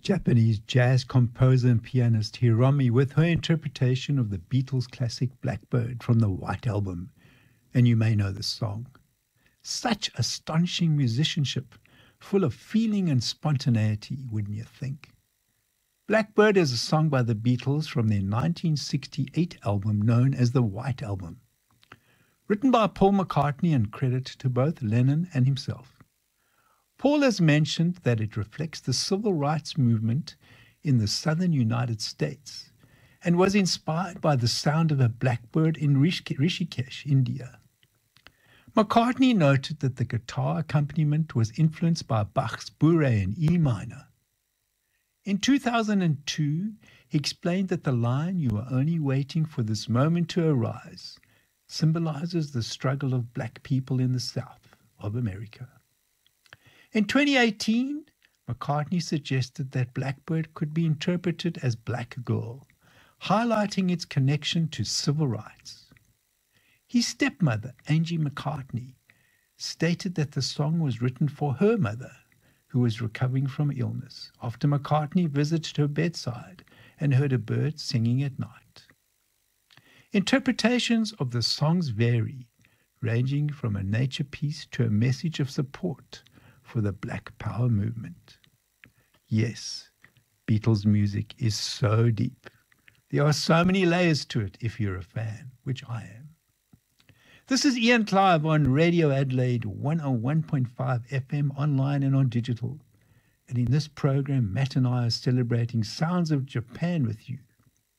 Japanese jazz composer and pianist Hiromi with her interpretation of the Beatles' classic Blackbird from the White Album. And you may know this song. Such astonishing musicianship, full of feeling and spontaneity, wouldn't you think? Blackbird is a song by the Beatles from their 1968 album known as the White Album. Written by Paul McCartney and credit to both Lennon and himself. Paul has mentioned that it reflects the civil rights movement in the southern United States and was inspired by the sound of a blackbird in Rishikesh, India. McCartney noted that the guitar accompaniment was influenced by Bach's Bourrée in E minor. In 2002, he explained that the line, "You are only waiting for this moment to arise," symbolizes the struggle of black people in the South of America. In 2018, McCartney suggested that Blackbird could be interpreted as Black Girl, highlighting its connection to civil rights. His stepmother, Angie McCartney, stated that the song was written for her mother, who was recovering from illness, after McCartney visited her bedside and heard a bird singing at night. Interpretations of the songs vary, ranging from a nature piece to a message of support for the Black Power movement. Yes, Beatles music is so deep. There are so many layers to it if you're a fan, which I am. This is Ian Clive on Radio Adelaide 101.5 FM online and on digital. And in this program, Matt and I are celebrating Sounds of Japan with you.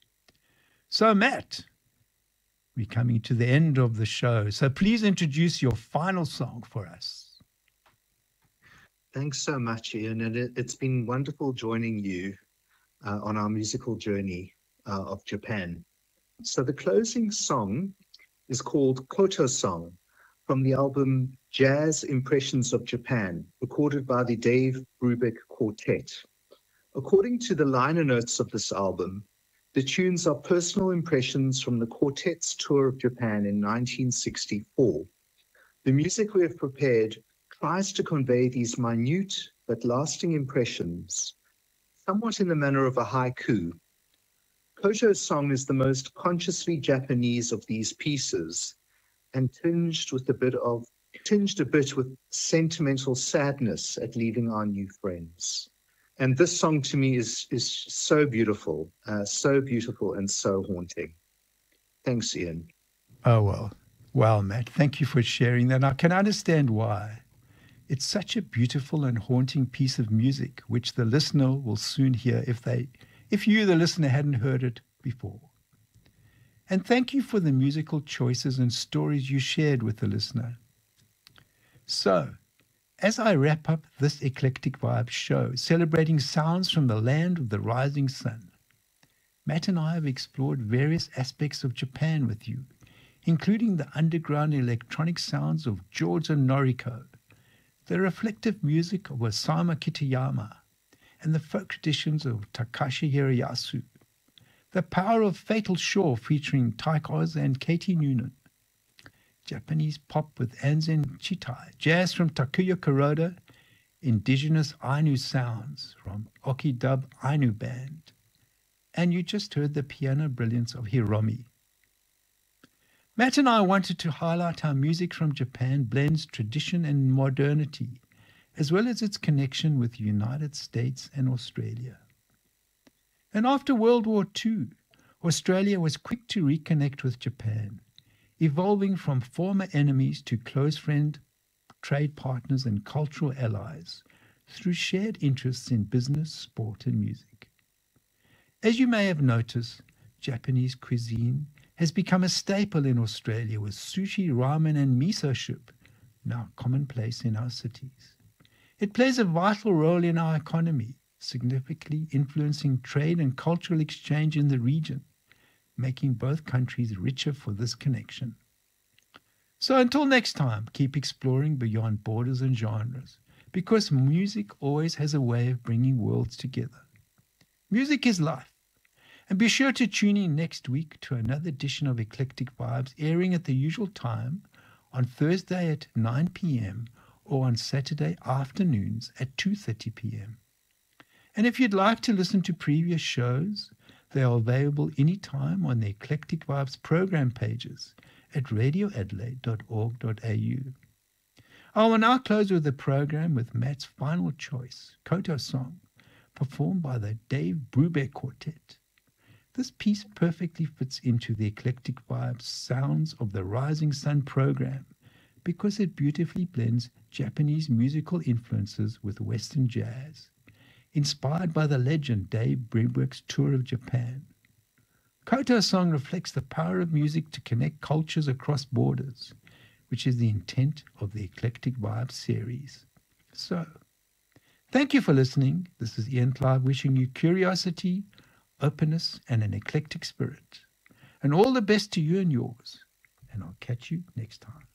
So Matt, we're coming to the end of the show. So please introduce your final song for us. Thanks so much, Ian, and it's been wonderful joining you on our musical journey of Japan. So the closing song is called Koto Song from the album Jazz Impressions of Japan, recorded by the Dave Brubeck Quartet. According to the liner notes of this album, the tunes are personal impressions from the quartet's tour of Japan in 1964. The music we have prepared tries to convey these minute but lasting impressions, somewhat in the manner of a haiku. Koto's song is the most consciously Japanese of these pieces, and tinged a bit with sentimental sadness at leaving our new friends. And this song to me is so beautiful and so haunting. Thanks, Ian. Oh, well, Matt, thank you for sharing that. I can understand why. It's such a beautiful and haunting piece of music, which the listener will soon hear if you, the listener, hadn't heard it before. And thank you for the musical choices and stories you shared with the listener. So, as I wrap up this Eclectic Vibes show, celebrating sounds from the land of the rising sun, Matt and I have explored various aspects of Japan with you, including the underground electronic sounds of Giorgio Noriko, the reflective music of Osamu Kitayama, and the folk traditions of Takashi Hiroyasu, the power of Fatal Shore featuring Tyke Oz and Katie Noonan, Japanese pop with Anzen Chitai, jazz from Takuya Kuroda, indigenous Ainu sounds from Okidub Ainu Band, and you just heard the piano brilliance of Hiromi. Matt and I wanted to highlight how music from Japan blends tradition and modernity, as well as its connection with the United States and Australia. And after World War II, Australia was quick to reconnect with Japan, evolving from former enemies to close friend, trade partners and cultural allies through shared interests in business, sport and music. As you may have noticed, Japanese cuisine has become a staple in Australia, with sushi, ramen and miso soup now commonplace in our cities. It plays a vital role in our economy, significantly influencing trade and cultural exchange in the region, making both countries richer for this connection. So until next time, keep exploring beyond borders and genres, because music always has a way of bringing worlds together. Music is life. And be sure to tune in next week to another edition of Eclectic Vibes, airing at the usual time on Thursday at 9 p.m. or on Saturday afternoons at 2:30 p.m. And if you'd like to listen to previous shows, they are available anytime on the Eclectic Vibes program pages at radioadelaide.org.au. I will now close with the program with Matt's final choice, Koto Song, performed by the Dave Brubeck Quartet. This piece perfectly fits into the Eclectic Vibes Sounds of the Rising Sun program because it beautifully blends Japanese musical influences with Western jazz, inspired by the legend Dave Brubeck's tour of Japan. Koto Song reflects the power of music to connect cultures across borders, which is the intent of the Eclectic Vibes series. So, thank you for listening. This is Ian Clive wishing you curiosity, openness, and an eclectic spirit. And all the best to you and yours. And I'll catch you next time.